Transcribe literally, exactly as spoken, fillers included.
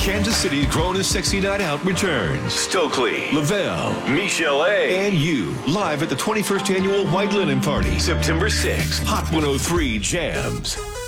Kansas City's Grown and Sexy Night Out returns. Stokely, Lavelle, Michelle A. and you, live at the twenty-first Annual White Linen Party, September sixth. Hot one oh three Jams.